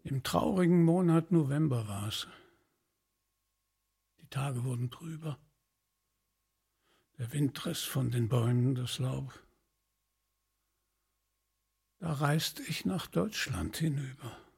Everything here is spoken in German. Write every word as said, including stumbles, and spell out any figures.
Im traurigen Monat November war's. Die Tage wurden trüber. Der Wind riss von den Bäumen das Laub. Da reiste ich nach Deutschland hinüber.